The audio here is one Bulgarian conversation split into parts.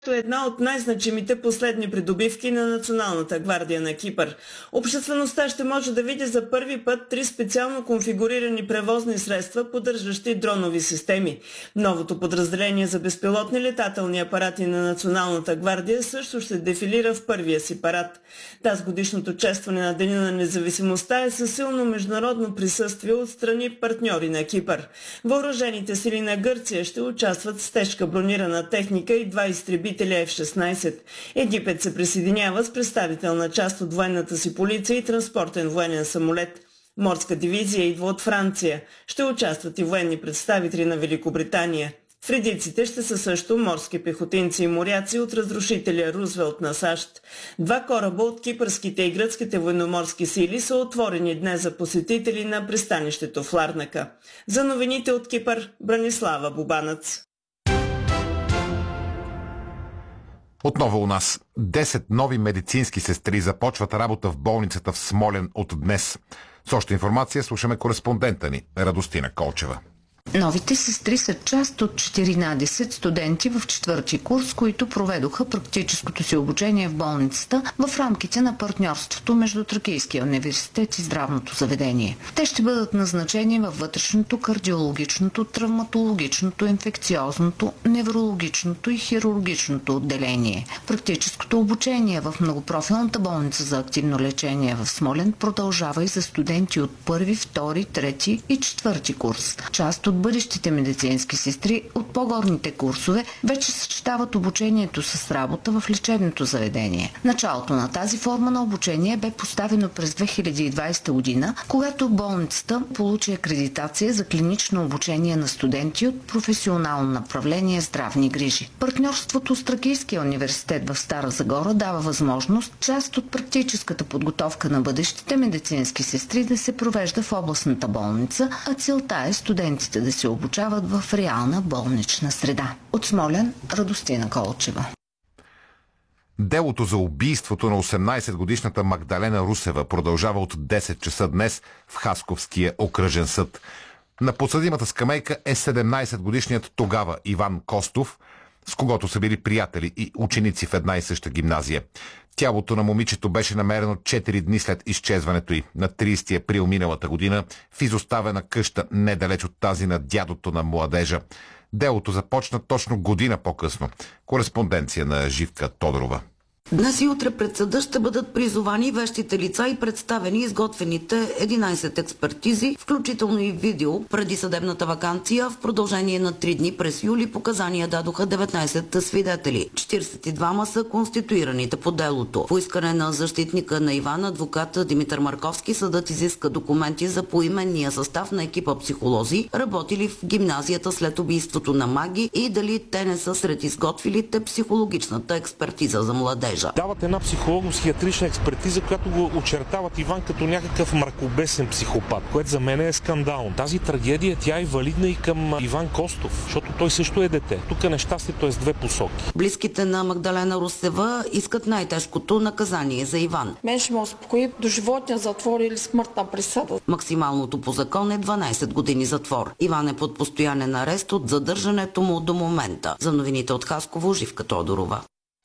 е една от най-значимите последни придобивки на Националната гвардия на Кипър. Обществеността ще може да види за първи път 3 специално конфигурирани превозни средства, поддържащи дронови системи. Новото подразделение за безпилотни летателни апарати на Националната гвардия също ще дефилира в първия си парад. Тази годишното честване на Деня на независимостта е със силно международно присъствие от страни партньори на Кипър. Въоръжените сили на Гърция ще участват с тежка бронирана техника и 2 изтребителя F-16. Египет се присъединява с представителна част от военната си полиция и транспортен военен самолет. Морска дивизия идва от Франция. Ще участват и военни представители на Великобритания. В редиците ще са също морски пехотинци и моряци от разрушителя Рузвелт на САЩ. 2 кораба от кипърските и гръцките военноморски сили са отворени днес за посетители на пристанището в Ларнака. За новините от Кипър, Бранислава Бубанец. Отново у нас 10 нови медицински сестри започват работа в болницата в Смолян от днес. С още информация слушаме кореспондента ни Радостина Колчева. Новите сестри са част от 14 студенти в 4-ти курс, които проведоха практическото си обучение в болницата в рамките на партньорството между Тракийския университет и здравното заведение. Те ще бъдат назначени във вътрешното, кардиологичното, травматологичното, инфекциозното, неврологичното и хирургичното отделение. Практическото обучение в многопрофилната болница за активно лечение в Смолян продължава и за студенти от 1, 2, 3 и 4-ти курс. Част от бъдещите медицински сестри от по-горните курсове вече съчетават обучението с работа в лечебното заведение. Началото на тази форма на обучение бе поставено през 2020 година, когато болницата получи акредитация за клинично обучение на студенти от професионално направление здравни грижи. Партньорството с Тракийския университет в Стара Загора дава възможност част от практическата подготовка на бъдещите медицински сестри да се провежда в областната болница, а целта е студентите да се обучават в реална болнична среда. От Смолян, Радостина Колчева. Делото за убийството на 18-годишната Магдалена Русева продължава от 10 часа днес в Хасковския окръжен съд. На подсъдимата скамейка е 17-годишният тогава Иван Костов, с когото са били приятели и ученици в една и съща гимназия. Тялото на момичето беше намерено 4 дни след изчезването й на 30 април миналата година в изоставена къща недалеч от тази на дядото на младежа. Делото започна точно година по-късно. Кореспонденция на Живка Тодорова. Днес и утре пред съда ще бъдат призовани вещите лица и представени изготвените 11 експертизи, включително и видео. Преди съдебната ваканция в продължение на 3 дни през юли показания дадоха 19 свидетели. 42 са конституираните по делото. По искане на защитника на Иван, адвокат Димитър Марковски, съдът изиска документи за поименния състав на екипа психолози, работили в гимназията след убийството на Маги, и дали те не са сред изготвилите психологичната експертиза за младежа. Дават една психолого-психиатрична експертиза, която го очертават Иван като някакъв мракобесен психопат, което за мен е скандално. Тази трагедия, тя е валидна и към Иван Костов, защото той също е дете. Тук нещастието е с 2 посоки. Близките на Магдалена Русева искат най-тежкото наказание за Иван. Мен ще ме успокои доживотния затвор или смъртна присъда. Максималното по закон е 12 години затвор. Иван е под постоянен арест от задържането му до момента. За новините от Хасково, Живка Тодорова.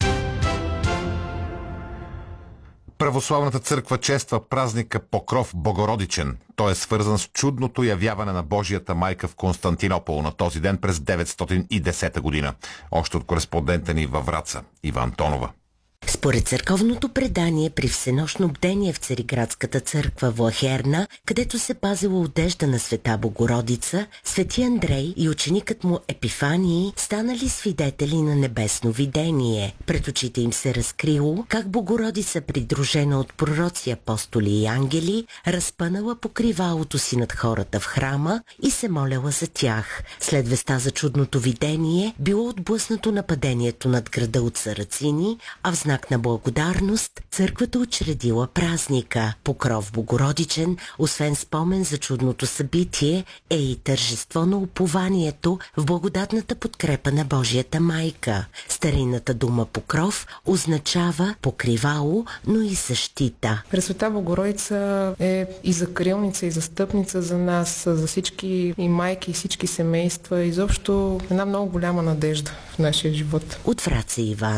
Православната църква чества празника Покров Богородичен. Той е свързан с чудното явяване на Божията майка в Константинопол на този ден през 910 година. Още от кореспондента ни във Враца, Иван Тонова. Според църковното предание, при всенощно бдение в Цариградската църква в Лахерна, където се пазила одежда на света Богородица, свети Андрей и ученикът му Епифаний станали свидетели на небесно видение. Пред очите им се разкрило как Богородица, придружена от пророци, апостоли и ангели, разпънала покривалото си над хората в храма и се моляла за тях. След веста за чудното видение било отблъснато нападението над града от сарацини, а в знак знак на благодарност, църквата учредила празника. Покров Богородичен, освен спомен за чудното събитие, е и тържество на упованието в благодатната подкрепа на Божията майка. Старинната дума покров означава покривало, но и защита. Пресвета Богородица е и закрилница, и застъпница за нас, за всички и майки, и всички семейства. Изобщо една много голяма надежда в нашия живот. От Враца Иван.